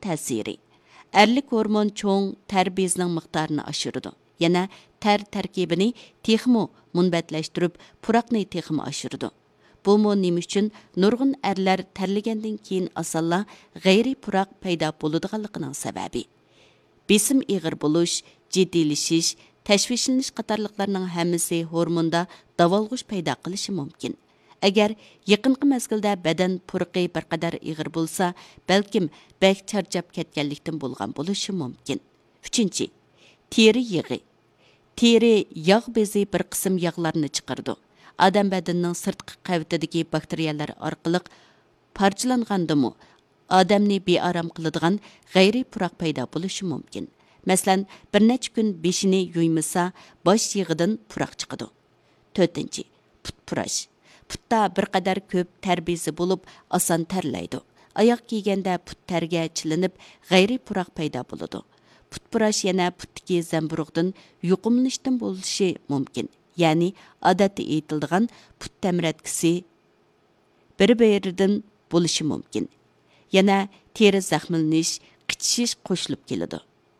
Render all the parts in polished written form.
ta'siri. Erlik hormon cho'ng ter bezining miqdorini oshiradi. Yana ter tarkibini texmo munbatlashtirib, puraqni texmo oshiradi. Bu nima uchun nurg'un erlar terlagandan keyin osonla g'ayri puraq paydo bo'ladiganligining sababi. Besim ig'ir bo'lish, jiddiylashish, tashvishlanish qatorliqlarning hammasi hormonda davolg'ush paydo qilishi mumkin. Agar yaqinqi mezgilda badan purqi bir qadar ig'ir bo'lsa, balkim bak charchab ketganlikdan bo'lgan bo'lishi mumkin. 3. Teri yig'i. Teri yog' bezi bir qism yog'larni chiqardi. Odam badanining sirtqi qavatidagi bakteriyalar orqali parchalangandimi, odamni bearam qiladigan g'ayri puraq paydo bo'lishi mumkin. Masalan, bir necha kun beshini yuymasa, bosh yig'idan puraq chiqadi. 4. Put purash. Putda bir qadar ko'p ter bezi bo'lib, oson terlaydi. Oyoq kiyganda put terga chilinib, g'ayri puraq paydo bo'ladi. Put purash yana putdagi zamburug'dan yuqumlanishdan bo'lishi mumkin. Ya'ni odatda aytiladigan put tamratkisi bir-biridan bo'lishi mumkin. Yana teri zaxmlanish, qichishish qo'shilib keladi.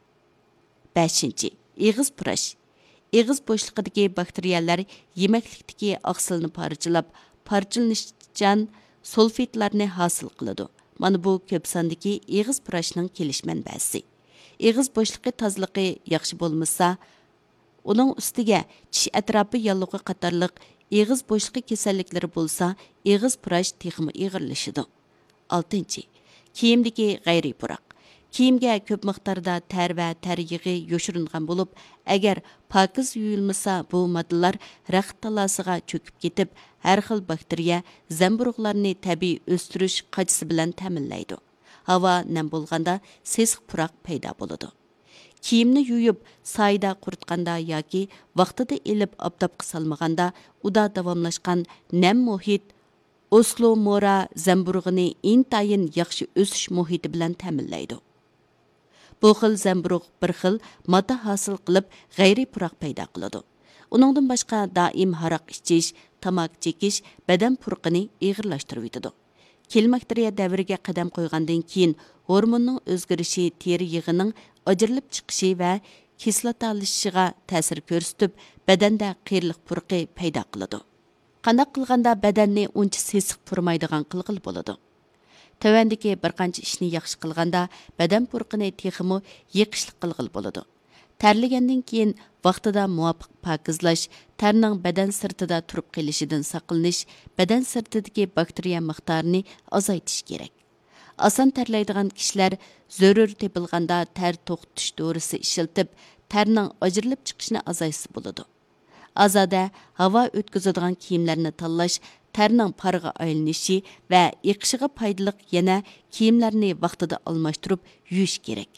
5. Ig'iz purash. Ig'iz bo'shliqidagi bakteriyalar yemaklikdagi oqsilni parchalanishchan sulfitlarni hosil qiladi. Mana bu ko'p sondagi ig'iz purashning kelish manbasi. Ig'iz bo'shliqi tozaligi yaxshi bo'lmasa, uning ustiga tish atrofi yallig'i qatorliq ig'iz bo'shliqi kasalliklari bo'lsa, ig'iz purash texmi ig'irlashidi. 6. Kiyimdagi g'ayri puraq. Kiyimga ko'p miqdorda ter va ter yig'i yoshiringan bo'lib, agar pokiz yuyilmasa, bu moddalar raxt talosiga cho'kib ketib, har xil bakteriya zamburug'larni tabiiy o'stirish qachisi bilan ta'minlaydi. Havo nam bo'lganda sesiq puraq paydo bo'ladi. Kiyimni yuyib, soyda quritganda yoki vaqtida elib obdobga solmaganda, uda davomlashgan nam muhit Oslomora zamburug'ini intayin yaxshi o'sish muhiti bilan ta'minlaydi. Bu xil zamburug' bir xil modda hosil qilib, g'ayri puraq paydo qiladi. Uningdan boshqa doim haroq ichish, tamok chekish badan purqini ig'irlashtirib yetadi. Kelmakteriya davriga qadam qo'ygandan keyin hormonning o'zgarishi teri yig'ining ajrilib chiqishi va kislotalashishiga ta'sir ko'rsatib, badanda qiyirliq purqi paydo qiladi. Qanday qilganda badanni uncha sesiq purmaydigan qilg'il bo'ladi. Tövəndəki bir qancha ishni yaxshi qilganda badan purqini texmi yiqishli qilg'il bo'ladi. Terlagandan keyin vaqtida muvofiq pokizlash, terning badan sirtida turib qolishidan saqlanish, badan sirtidagi bakteriya miqdorini azaytish kerak. Oson terlaydigan kishilar zarur tepilganda ter to'xtatish dorisi ishlatib, terning ajrilib chiqishini azaytsa bo'ladi. Azada havo o'tkazadigan kiyimlarni tanlash, terning parga aylanishi va iqishiga foydali yana kiyimlarni vaqtida almashtirib yuyish kerak.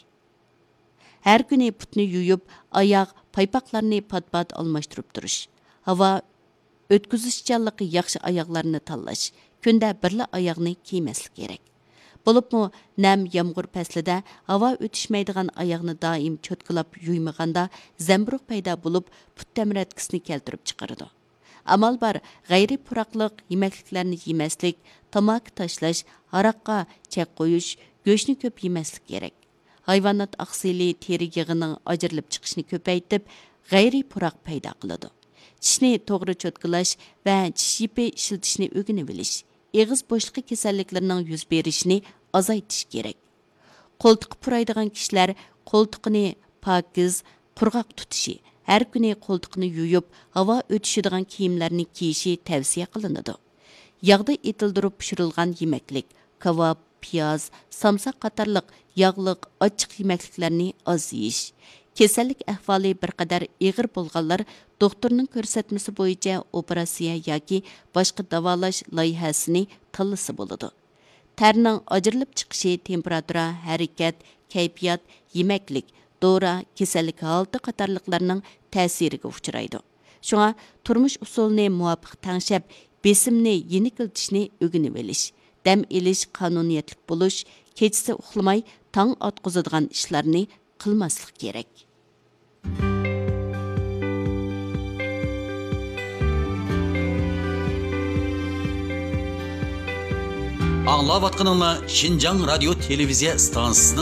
Har kuni putni yuyib, oyoq, paypoqlarni pat-pat almashtirib turish. Havo o'tkazishchanligi yaxshi oyoqlarni tanlash, kunda birla oyoqni kiymaslik kerak. Bo'libmi, nam yomg'ir faslida havo o'tishmaydigan oyoqni doim cho'tqilab yuymaganda zamburug' paydo bo'lib, put tamratkisini keltirib chiqaradi. Amal bar, g'ayri puraqliq yemakliklarni yemaslik, tamaki tashlash, haroqqa chek qo'yish, go'shtni ko'p yemaslik kerak. Hayvonot oqsili teri yig'ining ajrilib chiqishini ko'paytib, g'ayri puraq paydo qiladi. Tishni to'g'ri cho'tqilash va tish ipi ishlatishni o'rganib olish, ig'iz bo'shliqi kasalliklarining yuz berishini azaytish kerak. Qo'ltiqi puraydigan kishilar qo'ltiqini pokiz, qurg'oq tutishi, har kuni qo'ltiqni yuyib, havo o'tishadigan kiyimlarni kiyishi tavsiya qilinadi. Yog'da etildirib pishirilgan yemaklik, kebab, piyoz, samsak qatorliq yog'liq, ochiq yemakliklarni oz yeyish. Kasallik ahvoli bir qadar ig'ir bo'lganlar doktorning ko'rsatmasi bo'yicha operatsiya yoki boshqa davolash loyihasini tanlasa bo'ladi. Terning ajrilib chiqishi temperatura, harakat, kayfiyat, yemaklik, dora, kasallik holati qatorliqlarning ta'siriga uchraydi. Shunga turmush usulini muvofiq tangshab, besimni yenikiltishni o'rganib olish, dam olish qonuniyatlik bo'lish, kechasi uxlamay tong otqizadigan ishlarni qilmaslik kerak. Аңлап атқаныңла Шинжаң радио телевизия станциясының